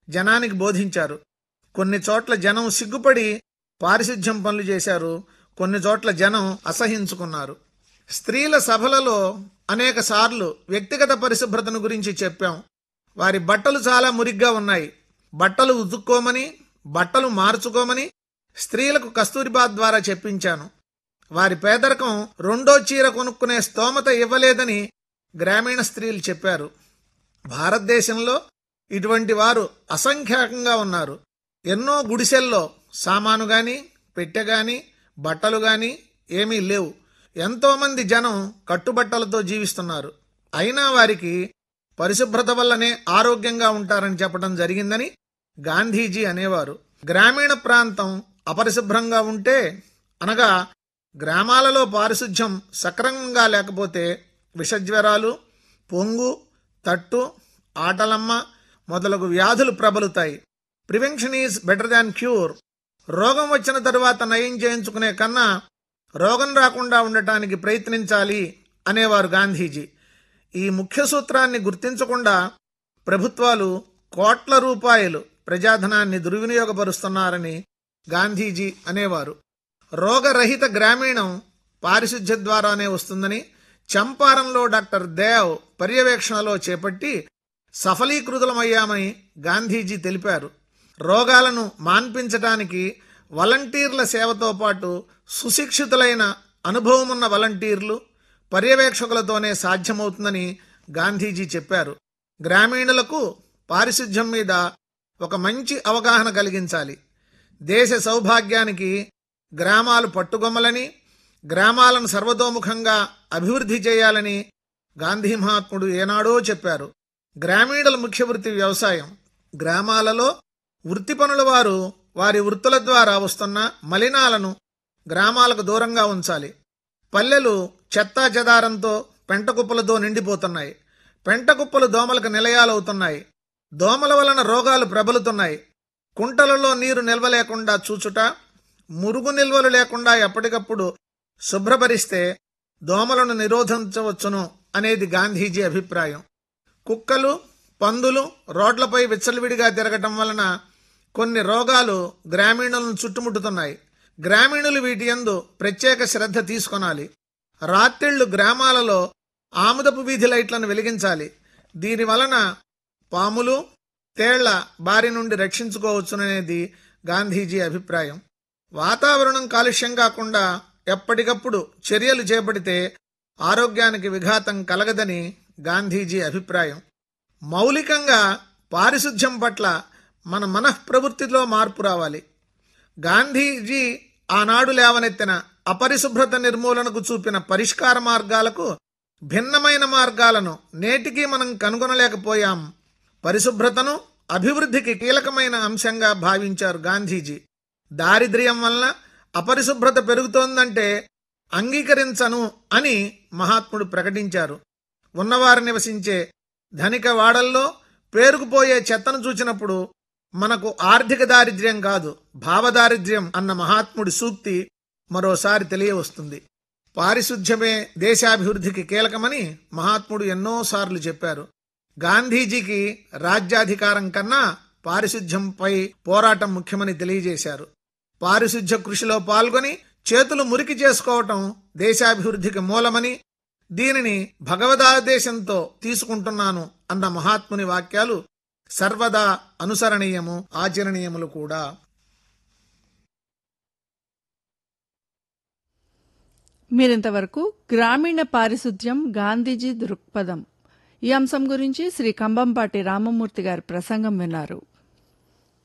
జనానికి బోధించారు. కొన్ని చోట్ల జనం సిగ్గుపడి పారిశుధ్యం పనులు చేశారు. కొన్ని చోట్ల జనం అసహించుకున్నారు. స్త్రీల సభలలో అనేక సార్లు వ్యక్తిగత పరిశుభ్రతను గురించి చెప్పాం. వారి బట్టలు చాలా మురిగ్గా ఉన్నాయి, బట్టలు ఉతుక్కోమని, బట్టలు మార్చుకోమని స్త్రీలకు కస్తూరిబా ద్వారా చెప్పించాను. వారి పేదరికం రెండో చీర కొనుక్కునే స్తోమత ఇవ్వలేదని గ్రామీణ స్త్రీలు చెప్పారు. భారతదేశంలో ఇటువంటి వారు అసంఖ్యాకంగా ఉన్నారు. ఎన్నో గుడిసెల్లో సామాను గాని, పెట్టె గాని, బట్టలు గాని ఏమీ లేవు. ఎంతోమంది జనం కట్టుబట్టలతో జీవిస్తున్నారు. అయినా వారికి పరిశుభ్రత వల్లనే ఆరోగ్యంగా ఉంటారని చెప్పడం జరిగిందని గాంధీజీ అనేవారు. గ్రామీణ ప్రాంతం అపరిశుభ్రంగా ఉంటే, అనగా గ్రామాలలో పారిశుధ్యం సక్రమంగా లేకపోతే విషజ్వరాలు, పొంగు, తట్టు, ఆటలమ్మ మొదలగు వ్యాధులు ప్రబలుతాయి. Prevention is better than cure. రోగం వచ్చిన తరువాత నయం చేయించుకునే కన్నా రోగం రాకుండా ఉండటానికి ప్రయత్నించాలి అనేవారు గాంధీజీ. ఈ ముఖ్య సూత్రాన్ని గుర్తించకుండా ప్రభుత్వాలు కోట్ల రూపాయలు ప్రజాధనాన్ని దుర్వినియోగపరుస్తున్నారని గాంధీజీ అనేవారు. రోగరహిత గ్రామీణం పారిశుధ్య ద్వారానే వస్తుందని చంపారంలో డాక్టర్ దేవ్ పర్యవేక్షణలో చేపట్టి సఫలీకృతులమయ్యామని గాంధీజీ తెలిపారు. రోగాలను మాన్పించటానికి వాలంటీర్ల సేవతో పాటు సుశిక్షితులైన అనుభవమున్న వాలంటీర్లు, పర్యవేక్షకులతోనే సాధ్యమవుతుందని గాంధీజీ చెప్పారు. గ్రామీణులకు పారిశుధ్యం మీద ఒక మంచి అవగాహన కలిగించాలి. దేశ సౌభాగ్యానికి గ్రామాలు పట్టుగొమ్మలని, గ్రామాలను సర్వతోముఖంగా అభివృద్ధి చేయాలని గాంధీ మహాత్ముడు ఏనాడో చెప్పారు. గ్రామీణుల ముఖ్య వృత్తి వ్యవసాయం. గ్రామాలలో వృత్తి పనుల వారు వారి వృత్తుల ద్వారా వస్తున్న మలినాలను గ్రామాలకు దూరంగా ఉంచాలి. పల్లెలు చెత్తా చెదారంతో, పెంటకుప్పలతో నిండిపోతున్నాయి. పెంటకుప్పలు దోమలకు నిలయాలవుతున్నాయి. దోమల వలన రోగాలు ప్రబలుతున్నాయి. కుంటలలో నీరు నిల్వ లేకుండా చూచుట, మురుగు నిల్వలు లేకుండా ఎప్పటికప్పుడు శుభ్రపరిస్తే దోమలను నిరోధించవచ్చును అనేది గాంధీజీ అభిప్రాయం. కుక్కలు, పందులు రోడ్లపై విచ్చలవిడిగా తిరగటం వలన కొన్ని రోగాలు గ్రామీణులను చుట్టుముట్టుతున్నాయి. గ్రామీణులు వీటి యందు ప్రత్యేక శ్రద్ధ తీసుకొనాలి. రాత్రిళ్లు గ్రామాలలో ఆముదపు వీధి లైట్లను వెలిగించాలి. దీని వలన పాములు, తేళ్ల బారి నుండి రక్షించుకోవచ్చుననేది గాంధీజీ అభిప్రాయం. వాతావరణం కాలుష్యం కాకుండా ఎప్పటికప్పుడు చర్యలు చేపడితే ఆరోగ్యానికి విఘాతం కలగదని గాంధీజీ అభిప్రాయం. మౌలికంగా పారిశుధ్యం పట్ల మన మనఃప్రవృత్తిలో మార్పు రావాలి. గాంధీజీ ఆనాడు లేవనెత్తిన అపరిశుభ్రత నిర్మూలనకు చూపిన పరిష్కార మార్గాలకు భిన్నమైన మార్గాలను నేటికీ మనం కనుగొనలేకపోయాం. పరిశుభ్రతను అభివృద్ధికి కీలకమైన అంశంగా భావించారు గాంధీజీ. దారిద్ర్యం వలన అపరిశుభ్రత పెరుగుతోందంటే అంగీకరించను అని మహాత్ముడు ప్రకటించారు. ఉన్నవారు నివసించే ధనిక వాడల్లో పేరుకుపోయే చెత్తను చూచినప్పుడు మనకు ఆర్థిక దారిద్ర్యం కాదు, భావదారిద్ర్యం అన్న మహాత్ముడి సూక్తి మరోసారి తెలియవస్తుంది. పారిశుధ్యమే దేశాభివృద్ధికి కీలకమని మహాత్ముడు ఎన్నోసార్లు చెప్పారు. గాంధీజీకి రాజ్యాధికారం కన్నా పారిశుధ్యంపై పోరాటం ముఖ్యమని తెలియజేశారు. పారిశుధ్య కృషిలో పాల్గొని చేతులు మురికి చేసుకోవటం దేశాభివృద్ధికి మూలమని, దీనిని భగవదాదేశంతో తీసుకుంటున్నాను అన్న మహాత్ముని వాక్యాలు సర్వదా అనుసరణీయము, ఆచరణీయములు కూడా. మీరింతవరకు గ్రామీణ పారిశుధ్యం గాంధీజీ దృక్పథం ఈ అంశం గురించి శ్రీ కంబంపాటి రామమూర్తి గారి ప్రసంగం విన్నారు.